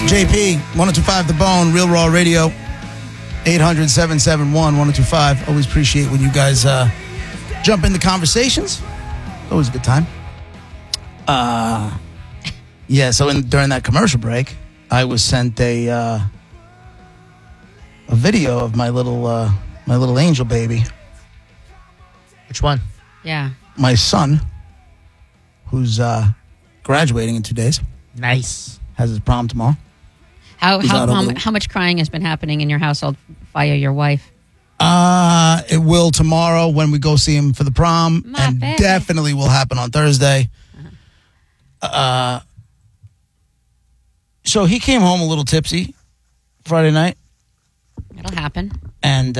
JP, 1025 The Bone, Real Raw Radio, 800-771-1025. Always appreciate when you guys jump into conversations. Always a good time. Yeah, so during that commercial break, I was sent a video of my little angel baby. Which one? Yeah. My son, who's graduating in 2 days. Nice. Has his prom tomorrow. How much crying has been happening in your household via your wife? It will tomorrow when we go see him for the prom, and definitely will happen on Thursday. So he came home a little tipsy Friday night. It'll happen. And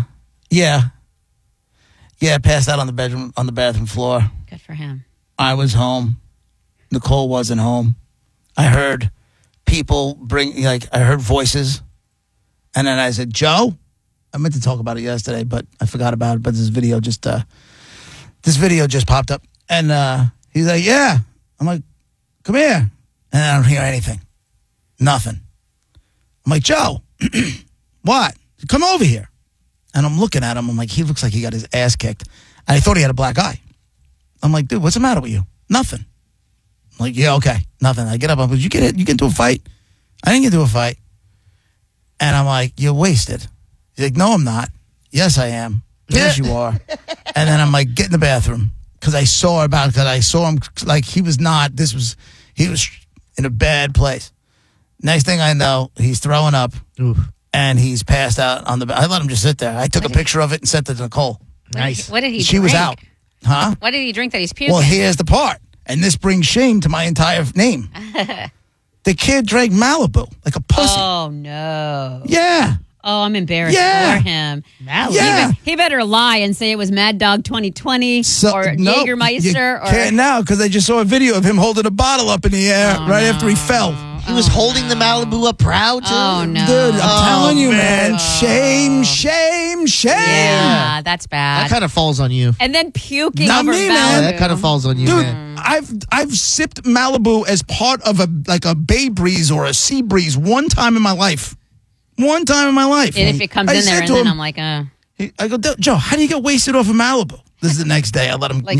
passed out on the bathroom floor. Good for him. I was home. Nicole wasn't home. I heard people I heard voices. And then I said, Joe? I meant to talk about it yesterday, but I forgot about it. But this video just popped up. And he's like, yeah. I'm like, come here. And I don't hear anything. Nothing. I'm like, Joe, what? Come over here. And I'm looking at him. I'm like, he looks like he got his ass kicked. And I thought he had a black eye. I'm like, dude, what's the matter with you? Nothing. I'm like, yeah, okay. Nothing. I get up. I'm like, you get into a fight? I didn't get into a fight. And I'm like, you're wasted. He's like, no, I'm not. Yes, I am. Yes, you are. And then I'm like, get in the bathroom. Because I saw him, like, he was in a bad place. Next thing I know, he's throwing up. Oof. And he's passed out on the bed. I let him just sit there. I took a picture of it and sent it to Nicole. Nice. What did he drink? She was out. Huh? What did he drink that he's puking? Well, here's the part. And this brings shame to my entire name. The kid drank Malibu like a pussy. Oh, no. Yeah. Oh, I'm embarrassed Yeah. for him. Malibu? Yeah. He better lie and say it was Mad Dog 2020 or Jägermeister. You can't now because I just saw a video of him holding a bottle up in the air after he fell. He was holding the Malibu up proud, too? Oh, no. Dude, I'm telling you, man. man. Shame, shame, shame. Yeah, that's bad. That kind of falls on you. And then puking Not over me, Malibu. man. Yeah, that kind of falls on you, Dude, man. I've sipped Malibu as part of a Bay Breeze or a Sea Breeze one time in my life. One time in my life. And if it comes I in there, said and to then him, I'm like, I go, Joe, how do you get wasted off of Malibu? This is the next day. I let him,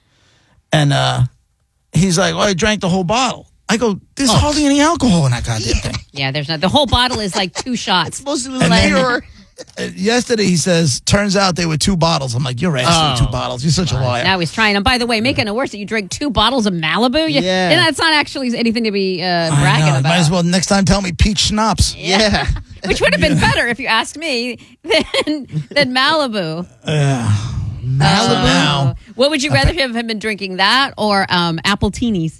And he's like, well, I drank the whole bottle. I go, there's hardly any alcohol in that goddamn thing. yeah, there's not. The whole bottle is like 2 shots. Supposed to be And then- pure. Yesterday, he says, turns out they were 2 bottles. I'm like, you're ass with 2 bottles. You're such a liar. Now he's trying. And by the way, making it worse that you drink 2 bottles of Malibu. Yeah. And that's not actually anything to be I bragging know. about. Might as well next time tell me peach schnapps. Yeah. Which would have been better if you asked me than Malibu. Now. What would you rather have been drinking, that or apple teenies?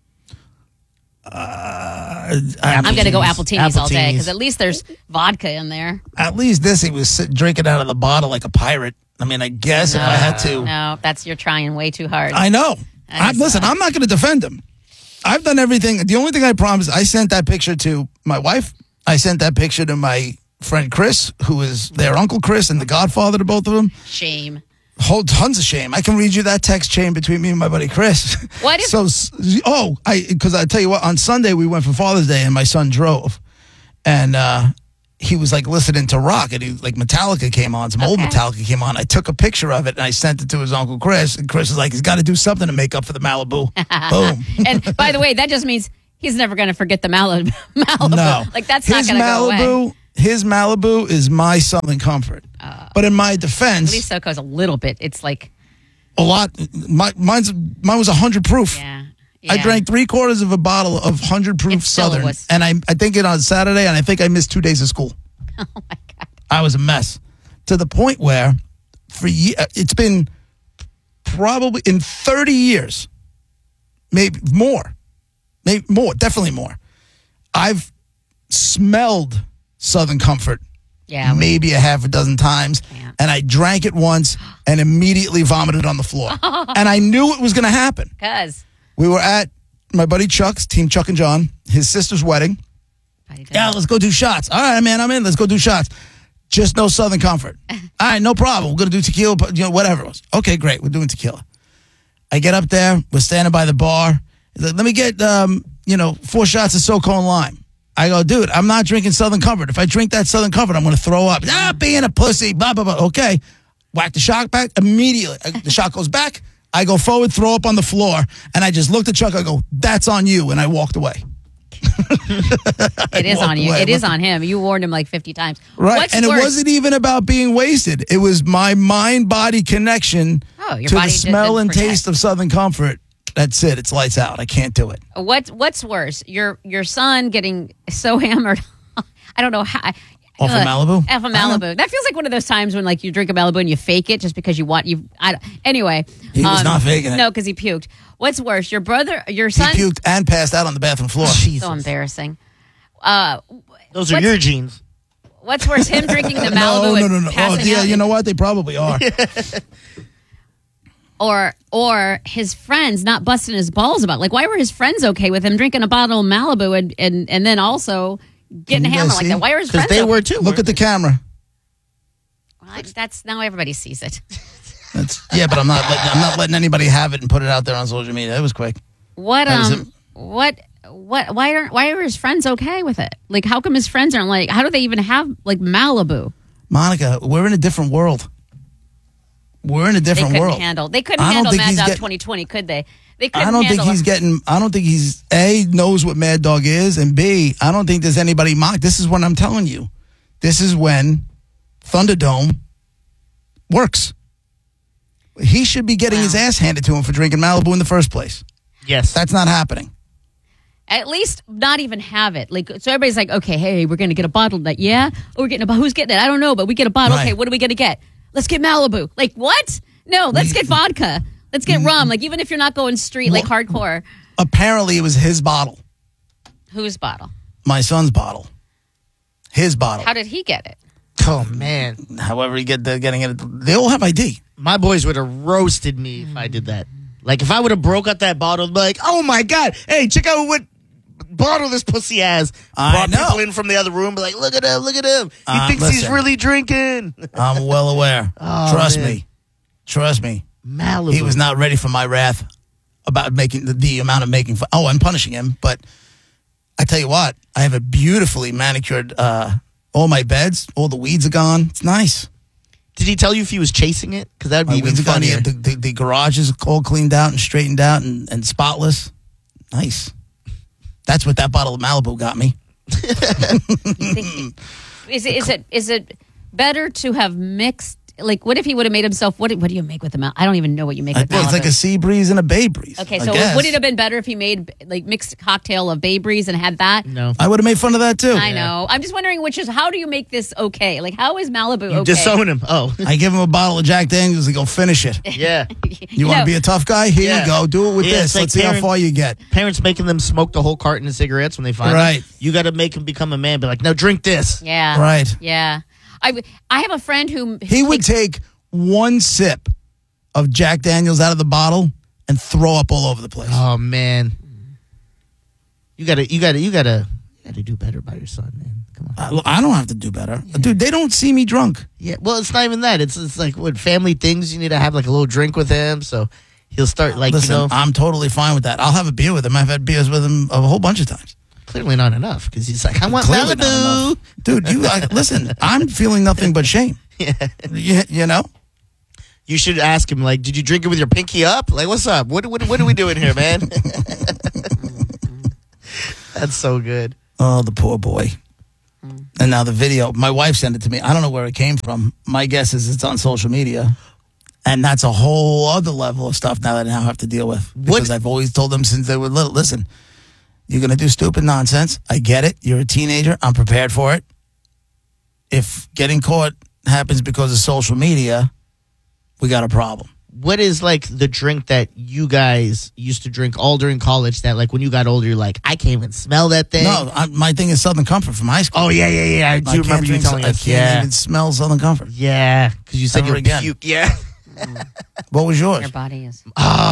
I'm going to go apple teenies all day because at least there's vodka in there. At least this, he was drinking out of the bottle like a pirate. I mean, I guess if I had to. No, you're trying way too hard. I know. Listen, I'm not going to defend him. I've done everything. The only thing I promised, I sent that picture to my wife. I sent that picture to my friend Chris, who is their Uncle Chris and the godfather to both of them. Shame. Tons of shame. I can read you that text chain between me and my buddy Chris. What if... Because I tell you what, on Sunday we went for Father's Day and my son drove. And he was like listening to rock and Metallica came on, some old Metallica came on. I took a picture of it and I sent it to his Uncle Chris. And Chris was like, he's got to do something to make up for the Malibu. Boom. And by the way, that just means he's never going to forget the Malibu. No. Like that's not going to go away. His Malibu is my Southern Comfort. But in my defense... At least so goes a little bit. It's like... A lot. Mine was 100 proof. Yeah. I drank 3/4 of a bottle of 100 proof Southern. And I think it on Saturday, and I think I missed 2 days of school. Oh, my God. I was a mess. To the point where, it's been probably in 30 years, maybe more, definitely more, I've smelled Southern Comfort maybe a half a dozen times, and I drank it once and immediately vomited on the floor. And I knew it was going to happen. Because we were at my buddy Chuck's, Team Chuck and John, his sister's wedding. Yeah, let's go do shots. All right, man, I'm in. Let's go do shots. Just no Southern Comfort. All right, no problem. We're going to do tequila, whatever it was. Okay, great. We're doing tequila. I get up there. We're standing by the bar. He's like, let me get, 4 shots of SoCo and lime. I go, dude, I'm not drinking Southern Comfort. If I drink that Southern Comfort, I'm going to throw up. Being a pussy, blah, blah, blah. Okay. Whack the shock back immediately. The shock goes back. I go forward, throw up on the floor, and I just looked at Chuck. I go, that's on you. And I walked away. It is on you. It is on him. You warned him like 50 times. Right. What's and worse? It wasn't even about being wasted. It was my mind-body connection Oh, your to the body smell didn't and forget. taste of Southern Comfort. That's it. It's lights out. I can't do it. What's worse? Your son getting so hammered. I don't know how. Off of Malibu? Off of Malibu. That feels like one of those times when like you drink a Malibu and you fake it just because you want you. Anyway, He was not faking it. No, because he puked. What's worse? Your He son. puked and passed out on the bathroom floor. Jesus. So embarrassing. Those are your genes. What's worse? Him drinking the Malibu No. and Oh, passing yeah, out, you know what? They probably are. or his friends not busting his balls about like why were his friends okay with him drinking a bottle of Malibu and then also getting Can you hammered guys like see? that? Why were his Because friends? they okay? were too. Look at the camera. That's now everybody sees it. Yeah, but I'm not letting anybody have it and put it out there on social media. It was quick. What That was it. why are his friends okay with it? Like how come his friends aren't like how do they even have like Malibu? Monica, we're in a different world. We're in a They different couldn't world. handle. They couldn't I don't handle think Mad he's Dog get- 2020, could they? They couldn't I don't think handle he's it. getting. I don't think he's knows what Mad Dog is, and B, I don't think there's anybody mocked. This is when I'm telling you. This is when Thunderdome works. He should be getting Wow. his ass handed to him for drinking Malibu in the first place. Yes. That's not happening. At least not even have it. Like so everybody's like, okay, hey, we're gonna get a bottle of that. Yeah? Oh, we're getting a who's getting it? I don't know, but we get a bottle. Right. Okay, what are we gonna get? Let's get Malibu. Like what? No, let's get vodka. Let's get rum. Like even if you're not going street like hardcore. Apparently, it was his bottle. Whose bottle? My son's bottle. His bottle. How did he get it? Oh, man. However, he getting it. They all have ID. My boys would have roasted me if I did that. Like, if I would have broke out that bottle, I'd be like, oh, my God. Hey, check out what bottle this pussy has. I Brought know. people in from the other room, be like, look at him, look at him. He thinks he's listen. really drinking. I'm well aware. Oh, Trust man. me. Trust me. Malibu. He was not ready for my wrath about making the amount of making fun. Oh, I'm punishing him. But I tell you what, I have a beautifully manicured, all my beds, all the weeds are gone. It's nice. Did he tell you if he was chasing it? Because that would My be even weeds are gone. funnier. The garage is all cleaned out and straightened out and spotless. Nice. That's what that bottle of Malibu got me. Is it better to have mixed? Like, what if he would have made himself? What do you make with the Malibu? I don't even know what you make with Well, it's Malibu. like a sea breeze and a bay breeze. Okay, I so guess. would it have been better if he made like mixed cocktail of Bay Breeze and had that? No. I would have made fun of that too. I know. I'm just wondering which is how do you make this okay? Like how is Malibu You okay? disown him. Oh. I give him a bottle of Jack Daniels and go finish it. Yeah. You want to be a tough guy? Here Yeah. you go. Do it with Yeah, this. it's like Let's see how parent- far you get. Parents making them smoke the whole carton of cigarettes when they find Right. them. You got to make him become a man. Be like, no, drink this. Yeah. Right. Yeah. I have a friend who He would take one sip of Jack Daniels out of the bottle and throw up all over the place. Oh man, you gotta do better by your son, man. Come on. I don't have to do better. Dude, they don't see me drunk. Yeah, well, it's not even that. It's like what family things. You need to have like a little drink with him, so he'll start like Listen, you know. I'm totally fine with that. I'll have a beer with him. I've had beers with him a whole bunch of times. Clearly not enough because he's like, I want Clearly not Malibu. enough. Dude, listen, I'm feeling nothing but shame. Yeah. You know? You should ask him like, did you drink it with your pinky up? Like, what's up? What are we doing here, man? That's so good. Oh, the poor boy. And now the video, my wife sent it to me. I don't know where it came from. My guess is it's on social media. And that's a whole other level of stuff now that I now have to deal with. Because I've always told them since they were little, listen, you're going to do stupid nonsense. I get it. You're a teenager. I'm prepared for it. If getting caught happens because of social media, we got a problem. What is like the drink that you guys used to drink all during college that like when you got older, you're like, I can't even smell that thing? No, my thing is Southern Comfort from high school. Oh, yeah. I do remember you telling us. I can't even smell Southern Comfort. Yeah, because you said Ever you're again. puke. Yeah. What was yours? your body is.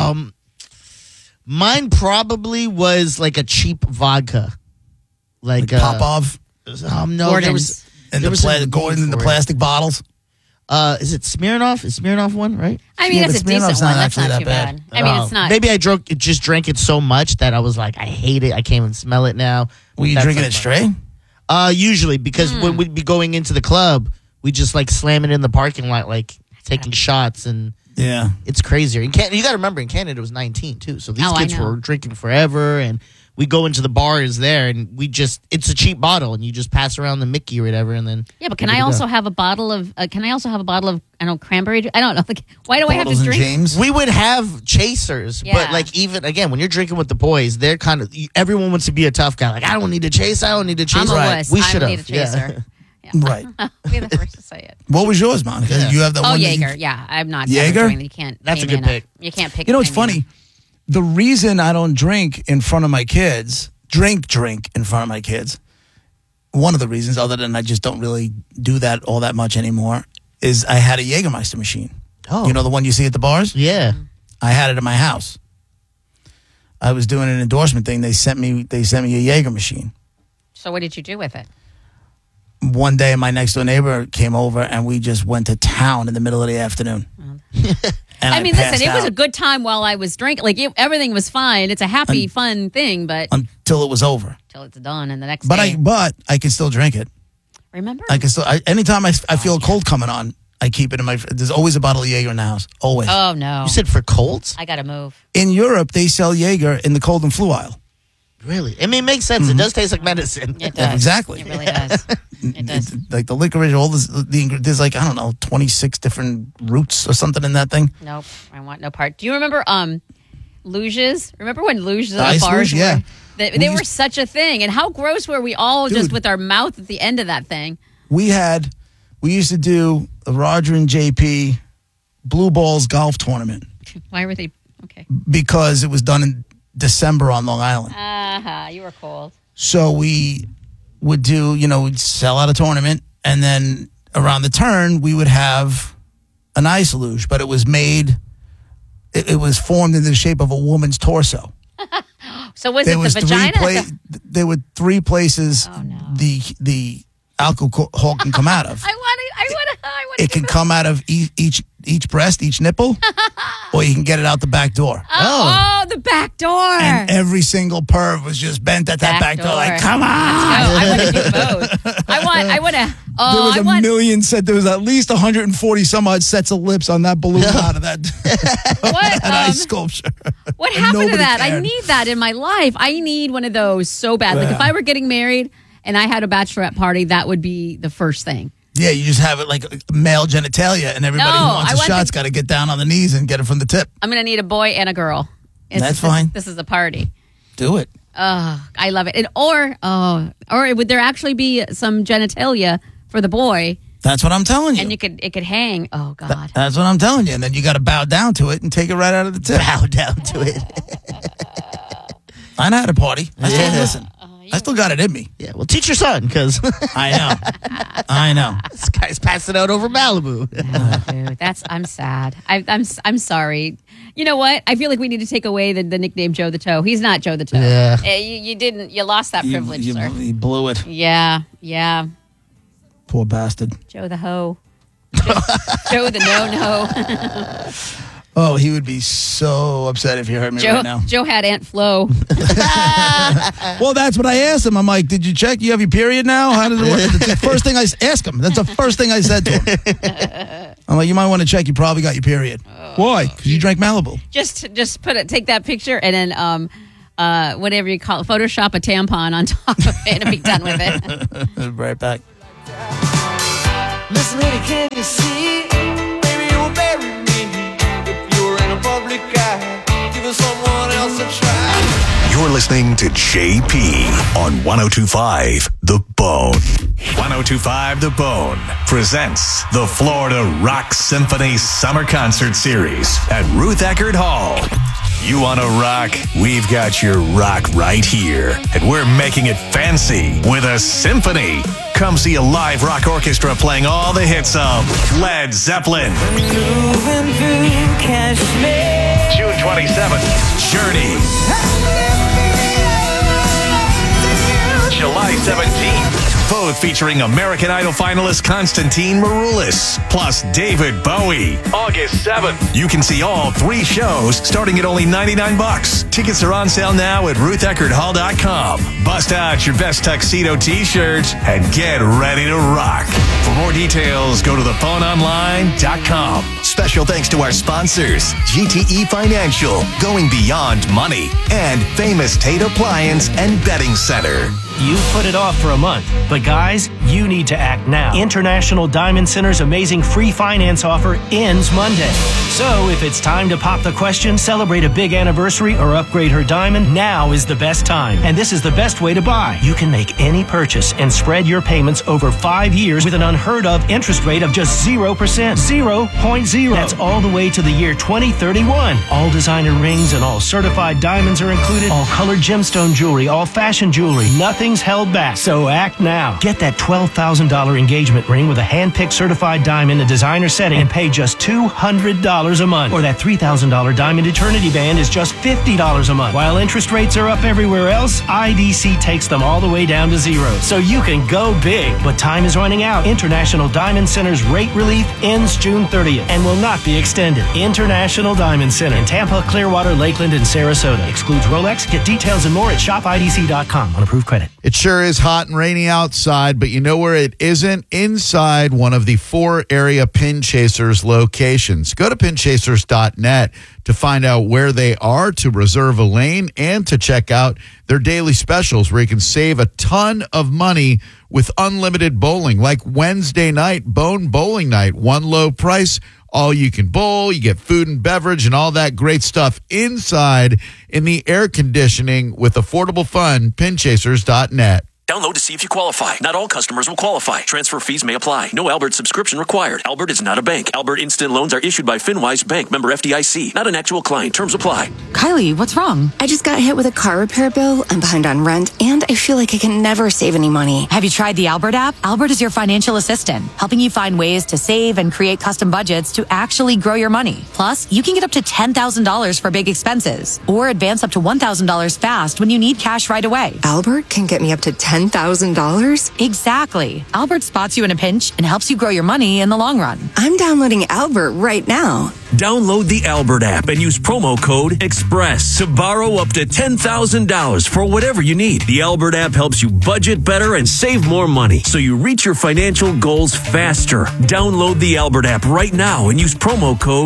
Mine probably was like a cheap vodka. Like Popov no, there Gordon's. was and there was a name Gordon in the for it. plastic bottles. Is it Smirnoff? Is Smirnoff one, right? I mean, Yeah, it's a but decent Smirnoff's one. not That's actually not that too bad. bad. I mean, it's not. Maybe I just drank it so much that I was like, I hate it. I can't even smell it now. Were you That's drinking like it straight? Usually, because Hmm. when we'd be going into the club, we just like slam it in the parking lot, like taking shots, and Yeah. it's crazier. In Canada, you got to remember, in Canada it was 19 too, so these Oh, I kids know. were drinking forever, and we go into the bars there, and it's a cheap bottle, and you just pass around the Mickey or whatever, and then Yeah, but can you're I good to also go. have a bottle of? Can I also have a bottle of? I don't know, cranberry juice. I don't know. Like, why do I have Bottles to and drink? James. We would have chasers, Yeah. but like even again, when you're drinking with the boys, they're kind of everyone wants to be a tough guy. Like I don't need to chase. I don't need to chase. I'm a Right. wuss. We I should don't need a have. Yeah. chaser. Right. Be the first to say it. What was yours, Monica? Yeah. You have that Oh, one. that you- Jaeger. Yeah, I'm not. Jaeger? Ever doing that. You can't. That's a pay me good enough. pick. You can't pick. You know, it's pay me funny. The reason I don't drink in front of my kids, drink in front of my kids, one of the reasons, other than I just don't really do that all that much anymore, is I had a Jägermeister machine. Oh. You know the one you see at the bars? Yeah. I had it at my house. I was doing an endorsement thing. They sent me a Jaeger machine. So what did you do with it? One day, my next door neighbor came over, and we just went to town in the middle of the afternoon. And I mean, listen, passed it was out a good time while I was drinking. Like everything was fine. It's a happy, fun thing, but until it was over. till it's done, and the next But day, I can still drink it. remember? I can still. Anytime I feel a cold coming on, I keep it in my. There's always a bottle of Jaeger in the house. Always. Oh no, You said for colds? I gotta move. In Europe, they sell Jaeger in the cold and flu aisle. Really? I mean, it makes sense. It does taste like medicine. It does. Exactly. It really does. It does. It's like the licorice, all this. There's like I don't know, 26 different roots or something in that thing. Nope, I want no part. Do you remember luges? Remember when luges at Ice the bars luge? Yeah. were? We They were used- such a thing, and how gross were we all just Dude. with our mouth at the end of that thing? We used to do the Roger and JP Blue Balls golf tournament Why were they okay? because it was done in December on Long Island. You were cold. So we would do, we'd sell out a tournament, and then around the turn, we would have an ice luge, but it was made, it was formed in the shape of a woman's torso. So was it the vagina? There were three places Oh, no. the alcohol can come out of. I want It can come out of each breast, each nipple, or you can get it out the back door. Oh, the back door. And every single perv was just bent at that back door, like, come on. I want to do both. I want to. There Oh, was I a want. million set. There was at least 140 some odd sets of lips on that balloon out of that, What? that ice sculpture. What And happened to nobody that? I cared. need that in my life. I need one of those so bad. Like Yeah. if I were getting married and I had a bachelorette party, that would be the first thing. Yeah, you just have it like male genitalia, and everybody No, who wants I a want shot's the- got to get down on the knees and get it from the tip. I'm gonna need a boy and a girl. That's fine. This is a party. Do it. Oh, I love it. And or would there actually be some genitalia for the boy, That's what I'm telling you. and it could hang? Oh God. That's what I'm telling you. And then you got to bow down to it and take it right out of the tip. Bow down to it. I know how to party. I still Yeah. listen. I still got it in me. Yeah, well, teach your son, because I know. this guy's passing out over Malibu. Oh, dude, I'm sad. I'm sorry. You know what? I feel like we need to take away the nickname Joe the Toe. He's not Joe the Toe. Yeah. You lost that privilege, sir. You blew it. Yeah. Poor bastard. Joe the Hoe. Joe the No. Oh, he would be so upset if he heard me right now. Joe had Aunt Flo. Well, that's what I asked him. I'm like, did you check? You have your period now? How does it work? That's the first thing I asked him. That's the first thing I said to him. I'm like, you might want to check. You probably got your period. Why? Because you drank Malibu. Just take that picture and then whatever you call it, Photoshop a tampon on top of it and be done with it. Right back. Listen, lady, can you see? Maybe you'll bury me if you're in a public eye. Give someone else a try. You're listening to JP on 102.5 The Bone. 102.5 The Bone presents the Florida Rock Symphony Summer Concert Series at Ruth Eckerd Hall. You want to rock? We've got your rock right here. And we're making it fancy with a symphony. Come see a live rock orchestra playing all the hits of Led Zeppelin. Moving through Kashmir. June 27th, Journey. July 17th, both featuring American Idol finalist Constantine Maroulis, plus David Bowie. August 7th. You can see all 3 shows starting at only $99. Tickets are on sale now at RuthEckerdHall.com. Bust out your best tuxedo t-shirts and get ready to rock. For more details, go to thephoneonline.com. Special thanks to our sponsors, GTE Financial, going beyond money, and Famous Tate Appliance and Bedding Center. You put it off for a month, but guys, you need to act now. International Diamond Center's amazing free finance offer ends Monday. So if it's time to pop the question, celebrate a big anniversary, or upgrade her diamond, now is the best time. And this is the best way to buy. You can make any purchase and spread your payments over 5 years with an unheard of interest rate of just 0%. 0.0. That's all the way to the year 2031. All designer rings and all certified diamonds are included. All colored gemstone jewelry, all fashion jewelry. Nothing's held back. So act now. Get that $12,000 engagement ring with a hand-picked certified diamond in designer setting and pay just $200 a month. Or that $3,000 diamond eternity band is just $50 a month. While interest rates are up everywhere else, IDC takes them all the way down to 0. So you can go big. But time is running out. International Diamond Center's rate relief ends June 30th and will not be extended. International Diamond Center in Tampa, Clearwater, Lakeland, and Sarasota. Excludes Rolex. Get details and more at shopidc.com on approved credit. It sure is hot and rainy outside, but you know where it isn't? Inside one of the 4 area Pin Chasers locations. Go to pinchasers.net to find out where they are, to reserve a lane, and to check out their daily specials where you can save a ton of money with unlimited bowling, like Wednesday night, Bone Bowling Night. One low price, all you can bowl. You get food and beverage and all that great stuff inside in the air conditioning with affordable fun. Pinchasers.net. Download to see if you qualify. Not all customers will qualify. Transfer fees may apply. No Albert subscription required. Albert is not a bank. Albert Instant Loans are issued by FinWise Bank, member FDIC. Not an actual client. Terms apply. Kylie, what's wrong? I just got hit with a car repair bill. I'm behind on rent, and I feel like I can never save any money. Have you tried the Albert app? Albert is your financial assistant, helping you find ways to save and create custom budgets to actually grow your money. Plus, you can get up to $10,000 for big expenses, or advance up to $1,000 fast when you need cash right away. Albert can get me up to $10,000? Exactly. Albert spots you in a pinch and helps you grow your money in the long run. I'm downloading Albert right now. Download the Albert app and use promo code EXPRESS to borrow up to $10,000 for whatever you need. The Albert app helps you budget better and save more money, so you reach your financial goals faster. Download the Albert app right now and use promo code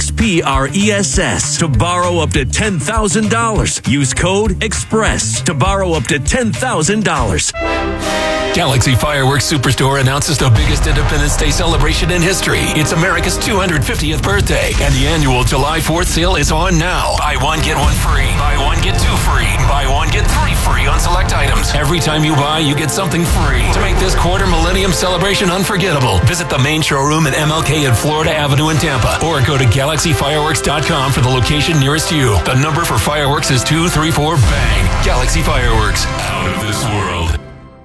EXPRESS to borrow up to $10,000. Use code EXPRESS to borrow up to $10,000. Galaxy Fireworks Superstore announces the biggest Independence Day celebration in history. It's America's 250th birthday, and the annual July 4th sale is on now. Buy one, get one free. Buy one, get two free. Buy one, get 3 free on select items. Every time you buy, you get something free. To make this quarter millennium celebration unforgettable, visit the main showroom at MLK and Florida Avenue in Tampa, or go to GalaxyFireworks.com for the location nearest you. The number for fireworks is 234 BANG. Galaxy Fireworks, out of this world.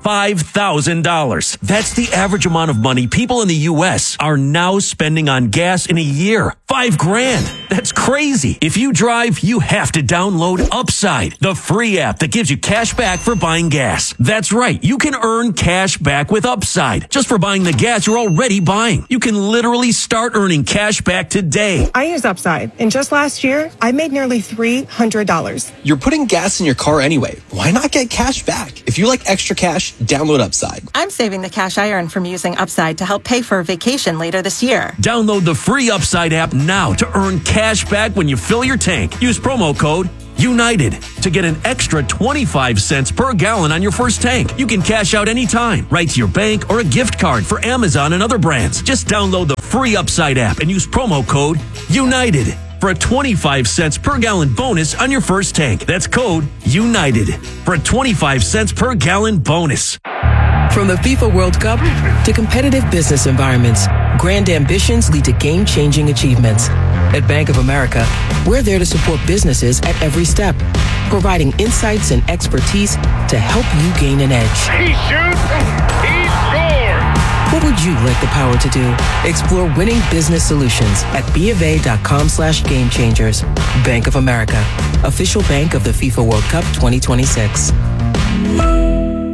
$5,000. That's the average amount of money people in the U.S. are now spending on gas in a year. $5,000. That's crazy. If you drive, you have to download Upside, the free app that gives you cash back for buying gas. That's right. You can earn cash back with Upside just for buying the gas you're already buying. You can literally start earning cash back today. I use Upside, and just last year, I made nearly $300. You're putting gas in your car anyway. Why not get cash back? If you like extra cash, download Upside. I'm saving the cash I earn from using Upside to help pay for a vacation later this year. Download the free Upside app now to earn cash back when you fill your tank. Use promo code UNITED to get an extra 25 cents per gallon on your first tank. You can cash out anytime, right to your bank or a gift card for Amazon and other brands. Just download the free Upside app and use promo code UNITED for a 25 cents per gallon bonus on your first tank. That's code UNITED for a 25 cents per gallon bonus. From the FIFA World Cup to competitive business environments, grand ambitions lead to game-changing achievements. At Bank of America, we're there to support businesses at every step, providing insights and expertise to help you gain an edge. He shoots, he scores! What would you like the power to do? Explore winning business solutions at BofA.com/gamechangers. Bank of America, official bank of the FIFA World Cup 2026.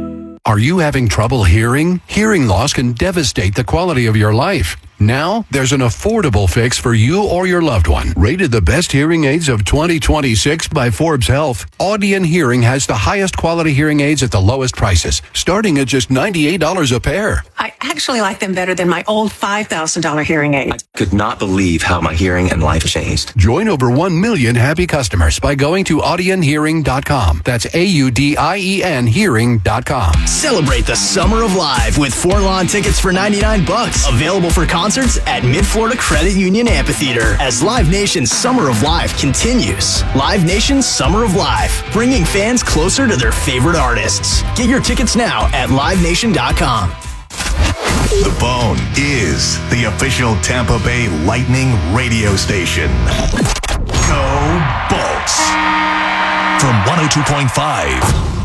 Are you having trouble hearing? Hearing loss can devastate the quality of your life. Now, there's an affordable fix for you or your loved one. Rated the best hearing aids of 2026 by Forbes Health, Audion Hearing has the highest quality hearing aids at the lowest prices, starting at just $98 a pair. I actually like them better than my old $5,000 hearing aid. I could not believe how my hearing and life changed. Join over 1 million happy customers by going to audionhearing.com. That's AUDIEN hearing.com. Celebrate the summer of live with 4 lawn tickets for $99. Available for concerts at Mid-Florida Credit Union Amphitheater as Live Nation's Summer of Live continues. Live Nation's Summer of Live, bringing fans closer to their favorite artists. Get your tickets now at livenation.com. The Bone is the official Tampa Bay Lightning radio station. Go Bolts! From 102.5